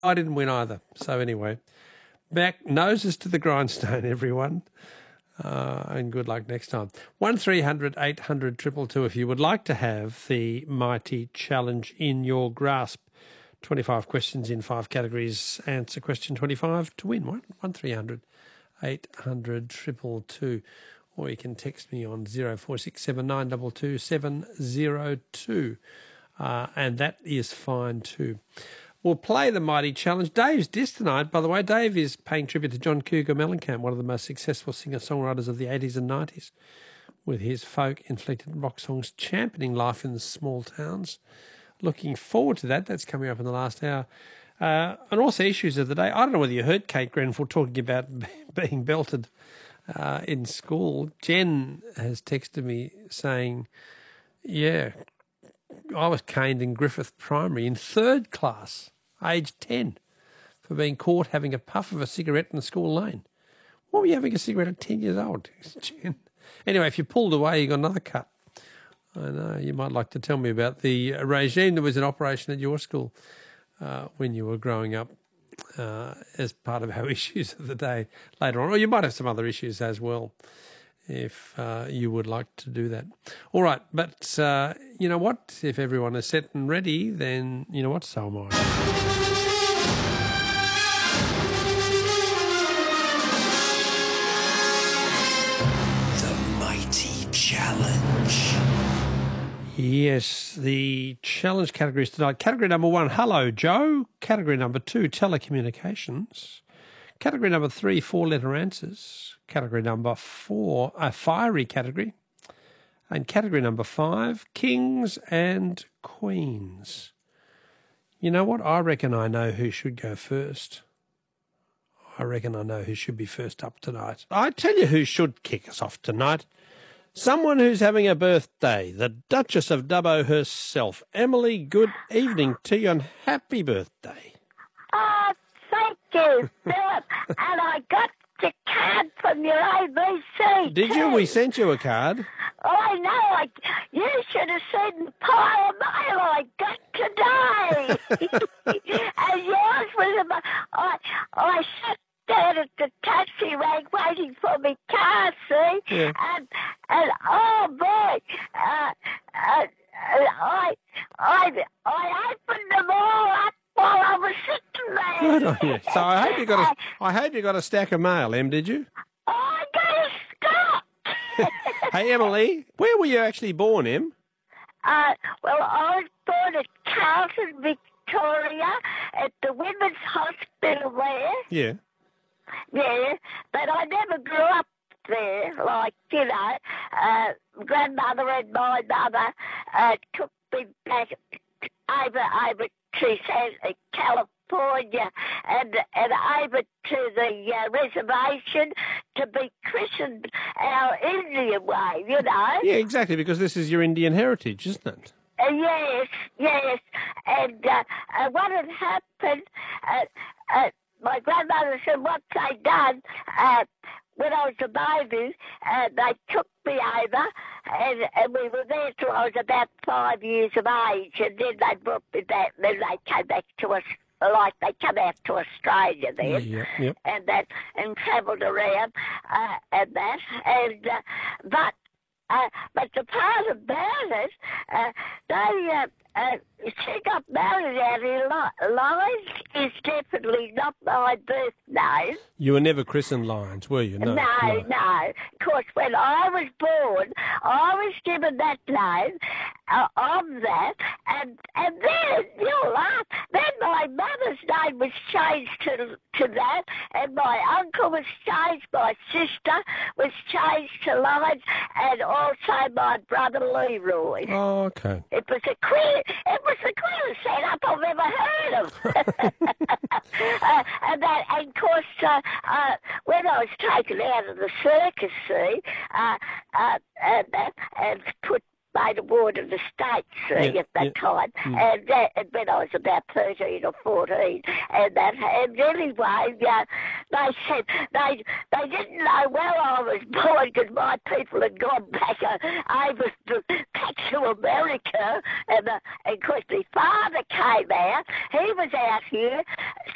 I didn't win either. So anyway, back noses to the grindstone, everyone. And good luck next time. 1300 800 222 if you would like to have the Mighty Challenge in your grasp. 25 questions in 5 categories. Answer question 25 to win. 1300 800 222. Or you can text me on 0467 922 702. And that is fine too. We'll play the Mighty Challenge. Dave's disc tonight, by the way. Dave is paying tribute to John Cougar Mellencamp, one of the most successful singer-songwriters of the 80s and 90s, with his folk-inflected rock songs championing life in the small towns. Looking forward to that. That's coming up in the last hour. And also issues of the day. I don't know whether you heard Kate Grenfell talking about being belted in school. Jen has texted me saying, yeah, I was caned in Griffith Primary in 3rd class, aged 10, for being caught having a puff of a cigarette in the school lane. What were you having a cigarette at 10 years old, Jen? Anyway, if you pulled away, you got another cut. I know, you might like to tell me about the regime that was in operation at your school when you were growing up as part of our issues of the day later on. Or you might have some other issues as well, if you would like to do that. All right, but you know what? If everyone is set and ready, then you know what? So am I. Challenge. Yes, the challenge categories tonight. Category number 1, Hello Joe. Category number 2, Telecommunications. Category number 3, 4-letter answers. Category number 4, a fiery category. And category number 5, Kings and Queens. You know what? I reckon I know who should go first. I reckon I know who should be first up tonight. I tell you who should kick us off tonight. Someone who's having a birthday, the Duchess of Dubbo herself. Emily, good evening to you and happy birthday. Oh, thank you, Philip. And I got the card from your ABC. Did you? We sent you a card. Oh, I know. You should have seen the pile of mail I got today. And yours was about... I sat down at the taxi rank waiting for my car, see? Yeah. And oh boy, I opened them all up while I was sitting there. Good on you. So I hope you got a stack of mail, Em, did you? Oh, I got a stack. Hey, Emily, where were you actually born, Em? Well, I was born at Carlton, Victoria, at the Women's Hospital there. Yeah. Yeah, but I never grew up there, like, you know, grandmother and my mother took me back over to California and over to the reservation to be christened our Indian way, you know. Yeah, exactly, because this is your Indian heritage, isn't it? Yes. And what had happened, my grandmother said what they'd done when I was a baby, they took me over and we were there till I was about 5 years of age, and then they brought me back, then they came back to us, like they come out to Australia then, yep. and travelled around and that, and but the part about it, she got married out in Lyons is definitely not my birth name. You were never christened Lyons, were you? No. Of course, when I was born, I was given that name of that, and then, you'll laugh, then my mother's name was changed to that, and my uncle was changed, my sister was changed to Lyons, and also my brother Leroy. Oh, okay. It was the clearest setup I've ever heard of. And of course, when I was taken out of the circus, see, and made a ward of the state, see, at that time, and when I was about 13 or 14, and anyway, they said they didn't know where I was born because my people had gone back over to America, and of course my father came out. He was out here